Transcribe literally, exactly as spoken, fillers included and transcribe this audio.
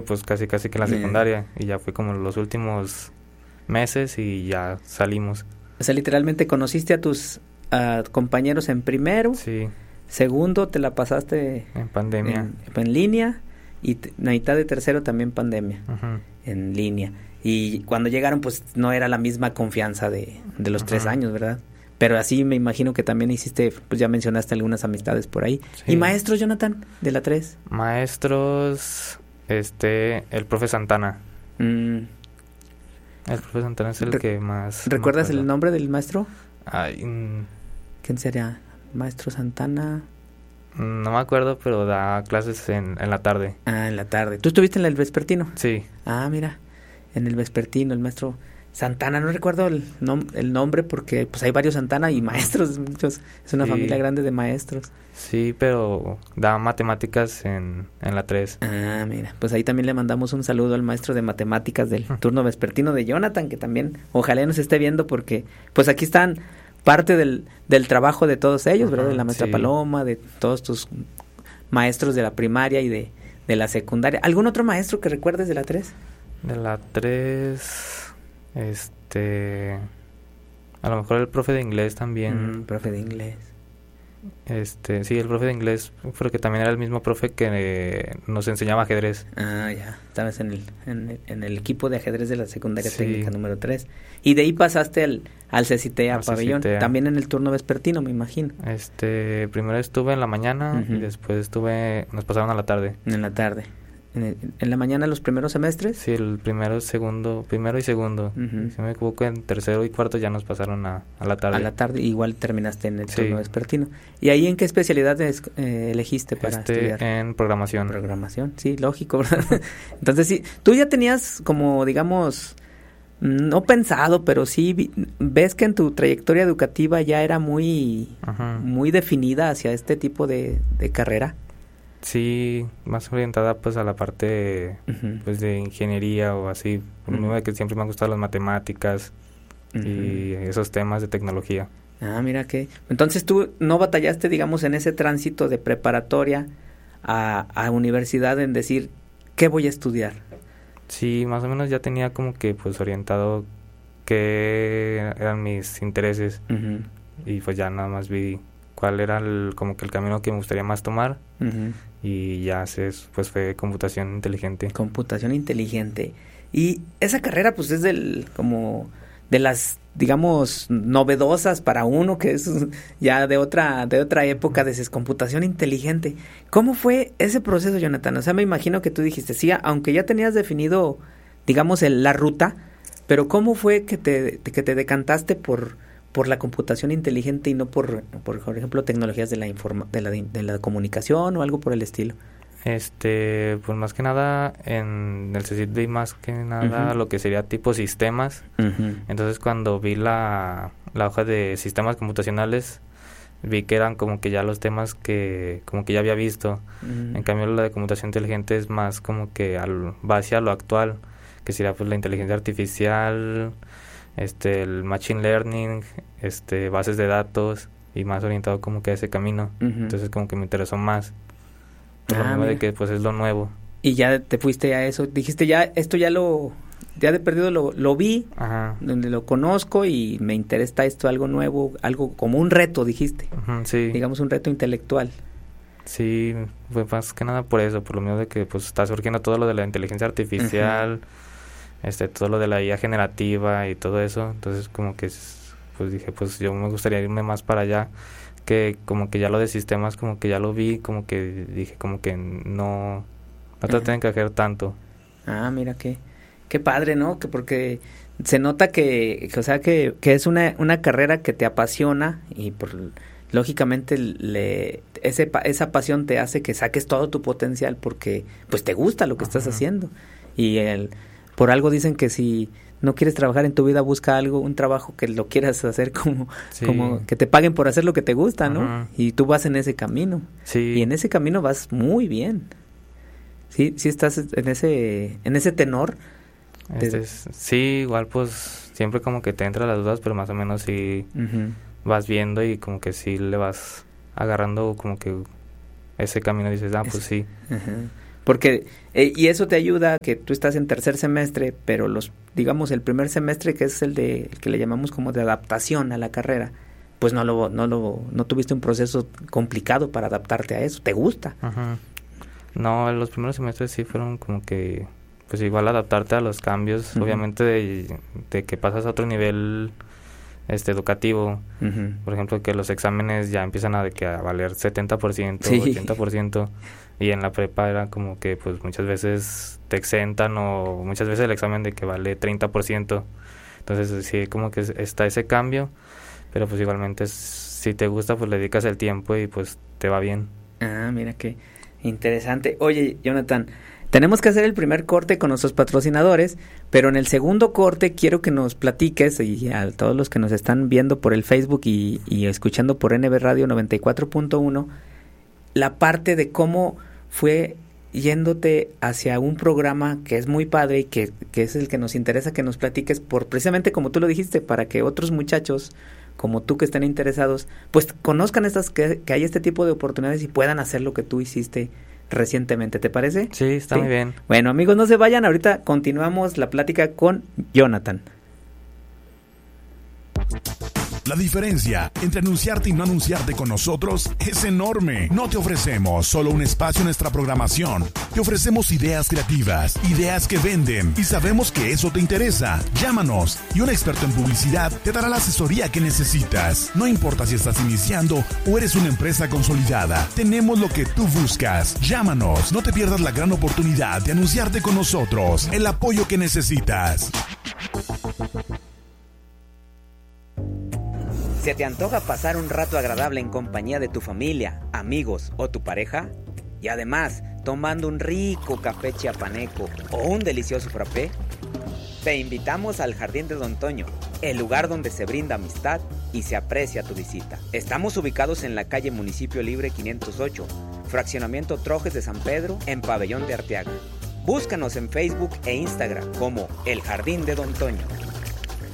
pues casi casi que en la secundaria, y ya fue como los últimos meses y ya salimos. O sea, literalmente conociste a tus uh, compañeros en primero, sí. Segundo te la pasaste en pandemia, en, en línea, y t- mitad de tercero también pandemia, uh-huh. en línea. Y cuando llegaron, pues no era la misma confianza de, de los uh-huh. tres años, ¿verdad? Pero así me imagino que también hiciste, pues ya mencionaste algunas amistades por ahí. Sí. ¿Y maestros, Jonathan, de la tres? Maestros, este, el profe Santana. Mm. El profe Santana es el Re- que más... ¿Recuerdas el nombre del maestro? Ay, mm, ¿quién sería? Maestro Santana. No me acuerdo, pero da clases en, en la tarde. Ah, en la tarde. ¿Tú estuviste en el vespertino? Sí. Ah, mira, en el vespertino, el maestro Santana, no recuerdo el, nom- el nombre porque pues hay varios Santana y maestros, muchos, es una sí. familia grande de maestros. Sí, pero da matemáticas en, en la tres. Ah, mira, pues ahí también le mandamos un saludo al maestro de matemáticas del turno vespertino de Jonathan, que también ojalá nos esté viendo porque pues aquí están parte del, del trabajo de todos ellos, uh-huh, ¿verdad? De la maestra sí. Paloma, de todos tus maestros de la primaria y de, de la secundaria. ¿Algún otro maestro que recuerdes de la tres? De la tres, este... a lo mejor el profe de inglés también. Mm, profe de inglés. Este, sí, el profe de inglés, porque también era el mismo profe que eh, nos enseñaba ajedrez. Ah, ya, estabas en el, en el, en el equipo de ajedrez de la secundaria sí. técnica número tres. Y de ahí pasaste al, al CECITEA al Pabellón, CECITEA. También en el turno vespertino, me imagino. Este, primero estuve en la mañana uh-huh. y después estuve, nos pasaron a la tarde. En la tarde. ¿En, el, en la mañana los primeros semestres? Sí, el primero, segundo, primero y segundo. Uh-huh. Si no me equivoco, en tercero y cuarto ya nos pasaron a, a la tarde. A la tarde, igual terminaste en el sí. turno vespertino. ¿Y ahí en qué especialidad es, eh, elegiste para este, estudiar? En programación. Programación, sí, lógico, ¿verdad? Entonces sí, tú ya tenías como, digamos, no pensado, pero sí vi, ves que en tu trayectoria educativa ya era muy, uh-huh. muy definida hacia este tipo de, de carrera. Sí, más orientada pues a la parte uh-huh. pues de ingeniería o así, por lo uh-huh. mismo de que siempre me han gustado las matemáticas uh-huh. y esos temas de tecnología. Ah, mira que, entonces tú no batallaste, digamos, en ese tránsito de preparatoria a, a universidad en decir, ¿qué voy a estudiar? Sí, más o menos ya tenía como que pues orientado qué eran mis intereses uh-huh. y pues ya nada más vi cuál era el, como que el camino que me gustaría más tomar uh-huh. y ya se, pues fue computación inteligente. Computación inteligente. Y esa carrera pues es del, como de las, digamos, novedosas para uno, que es ya de otra, de otra época, de esa computación inteligente. ¿Cómo fue ese proceso, Jonathan? O sea, me imagino que tú dijiste, sí, aunque ya tenías definido, digamos, el, la ruta, pero ¿cómo fue que te, que te decantaste por por la computación inteligente y no por, por, por ejemplo, tecnologías de la informa, de la de la comunicación o algo por el estilo? Este, pues más que nada en el CECIT vi más que nada uh-huh. lo que sería tipo sistemas. Uh-huh. Entonces cuando vi la, la hoja de sistemas computacionales, vi que eran como que ya los temas que como que ya había visto. Uh-huh. En cambio la de computación inteligente es más como que al, va hacia lo actual, que sería pues la inteligencia artificial, este el machine learning, este bases de datos y más orientado como que a ese camino. Uh-huh. Entonces como que me interesó más. Por ah, lo mismo de que pues es lo nuevo. Y ya te fuiste a eso, dijiste ya esto ya lo ya de perdido lo lo vi, ajá. donde lo conozco y me interesa esto, algo nuevo, algo como un reto, dijiste. Uh-huh, sí. Digamos un reto intelectual. Sí, fue más que nada por eso, por lo mismo de que pues está surgiendo todo lo de la inteligencia artificial. Uh-huh. Este, todo lo de la I A generativa y todo eso, entonces como que pues dije, pues yo me gustaría irme más para allá, que como que ya lo de sistemas como que ya lo vi, como que dije como que no no te tienen que hacer tanto. Ah, mira qué qué padre, ¿no? Que porque se nota que, que o sea que, que es una una carrera que te apasiona y por lógicamente le ese esa pasión te hace que saques todo tu potencial porque pues te gusta lo que uh-huh. estás haciendo. Y el por algo dicen que si no quieres trabajar en tu vida, busca algo, un trabajo que lo quieras hacer como, sí. como que te paguen por hacer lo que te gusta, ¿no? Uh-huh. Y tú vas en ese camino. Sí. Y en ese camino vas muy bien. Sí, sí estás en ese, en ese tenor. Este de... es, sí, igual pues siempre como que te entran las dudas, pero más o menos sí uh-huh. vas viendo y como que sí le vas agarrando como que ese camino y dices, ah, pues sí. Uh-huh. Porque, eh, y eso te ayuda que tú estás en tercer semestre, pero los, digamos, el primer semestre, que es el de, el que le llamamos como de adaptación a la carrera, pues no lo, no lo, no tuviste un proceso complicado para adaptarte a eso, ¿te gusta? Ajá. No, los primeros semestres sí fueron como que, pues igual adaptarte a los cambios, uh-huh. obviamente de, de que pasas a otro nivel este educativo, uh-huh. por ejemplo, que los exámenes ya empiezan a, de que a valer setenta por ciento, sí. ochenta por ciento, y en la prepa era como que pues muchas veces te exentan o muchas veces el examen de que vale treinta por ciento, entonces sí, como que está ese cambio, pero pues igualmente si te gusta pues le dedicas el tiempo y pues te va bien. Ah, mira qué interesante. Oye, Jonathan, tenemos que hacer el primer corte con nuestros patrocinadores, pero en el segundo corte quiero que nos platiques, y a todos los que nos están viendo por el Facebook y, y escuchando por N B Radio noventa y cuatro punto uno, la parte de cómo fue yéndote hacia un programa que es muy padre y que, que es el que nos interesa que nos platiques, por precisamente como tú lo dijiste, para que otros muchachos como tú que estén interesados, pues conozcan estas que, que hay este tipo de oportunidades y puedan hacer lo que tú hiciste recientemente, ¿te parece? Sí, está ¿Sí? muy bien. Bueno, amigos, no se vayan, ahorita continuamos la plática con Jonathan. La diferencia entre anunciarte y no anunciarte con nosotros es enorme. No te ofrecemos solo un espacio en nuestra programación. Te ofrecemos ideas creativas, ideas que venden, y sabemos que eso te interesa. Llámanos y un experto en publicidad te dará la asesoría que necesitas. No importa si estás iniciando o eres una empresa consolidada, tenemos lo que tú buscas. Llámanos, no te pierdas la gran oportunidad de anunciarte con nosotros, el apoyo que necesitas. ¿Se te antoja pasar un rato agradable en compañía de tu familia, amigos o tu pareja? Y además, tomando un rico café chiapaneco o un delicioso frappé, te invitamos al Jardín de Don Toño, el lugar donde se brinda amistad y se aprecia tu visita. Estamos ubicados en la calle Municipio Libre quinientos ocho, fraccionamiento Trojes de San Pedro, en Pabellón de Arteaga. Búscanos en Facebook e Instagram como El Jardín de Don Toño.